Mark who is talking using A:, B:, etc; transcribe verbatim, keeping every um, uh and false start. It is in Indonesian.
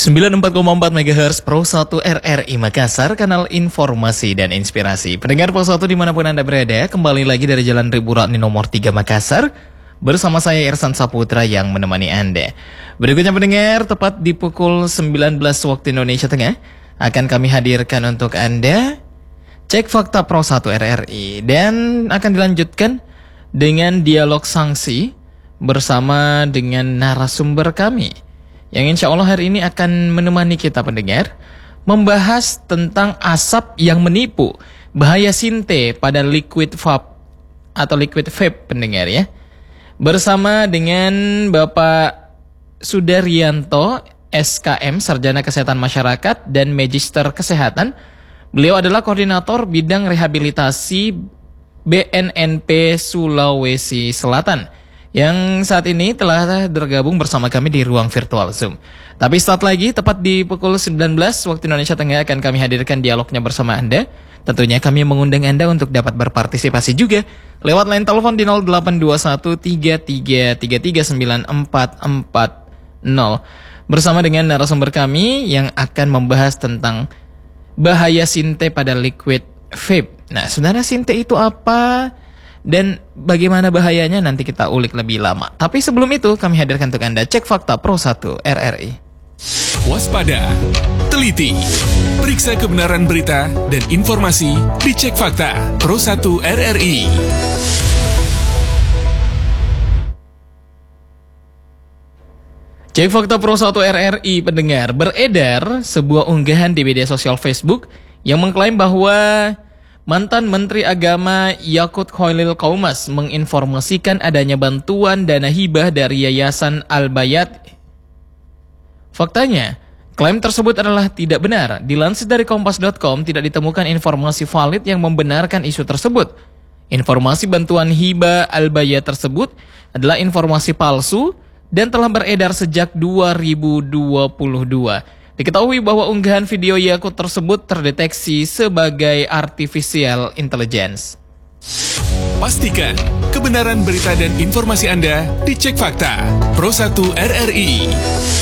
A: sembilan puluh empat koma empat megahertz Pro satu R R I Makassar, kanal informasi dan inspirasi. Pendengar Pro satu dimanapun Anda berada, kembali lagi dari Jalan Ribu Ratni nomor tiga Makassar, bersama saya Irsan Saputra yang menemani Anda. Berikutnya pendengar, tepat di pukul sembilan belas waktu Indonesia Tengah, akan kami hadirkan untuk Anda Cek Fakta Pro satu R R I. Dan akan dilanjutkan dengan dialog sanksi bersama dengan narasumber kami, yang insya Allah hari ini akan menemani kita pendengar, membahas tentang asap yang menipu, bahaya sinte pada liquid vape atau liquid vape pendengar ya. Bersama dengan Bapak Sudaryanto, S K M, Sarjana Kesehatan Masyarakat dan Magister Kesehatan. Beliau adalah Koordinator Bidang Rehabilitasi B N N P Sulawesi Selatan, yang saat ini telah bergabung bersama kami di ruang virtual Zoom. Tapi saat lagi, tepat di pukul sembilan belas waktu Indonesia Tengah, akan kami hadirkan dialognya bersama Anda. Tentunya kami mengundang Anda untuk dapat berpartisipasi juga lewat line telepon di nol delapan dua satu tiga tiga tiga tiga sembilan empat empat nol. Bersama dengan narasumber kami yang akan membahas tentang bahaya sinte pada liquid vape. Nah, sebenarnya sinte itu apa? Dan bagaimana bahayanya nanti kita ulik lebih lama. Tapi sebelum itu kami hadirkan untuk Anda Cek Fakta Pro satu R R I.
B: Waspada, teliti, periksa kebenaran berita dan informasi di Cek Fakta Pro satu R R I.
A: Cek Fakta Pro satu R R I pendengar, beredar sebuah unggahan di media sosial Facebook yang mengklaim bahwa mantan Menteri Agama Yakut Khalil Qaumas menginformasikan adanya bantuan dana hibah dari Yayasan Al-Bayat. Faktanya, klaim tersebut adalah tidak benar. Dilansir dari kompas titik com, tidak ditemukan informasi valid yang membenarkan isu tersebut. Informasi bantuan hibah Al-Bayat tersebut adalah informasi palsu dan telah beredar sejak dua ribu dua puluh dua. Diketahui bahwa unggahan video Yakut tersebut terdeteksi sebagai artificial intelligence.
B: Pastikan kebenaran berita dan informasi Anda di Cek Fakta Pro satu R R I.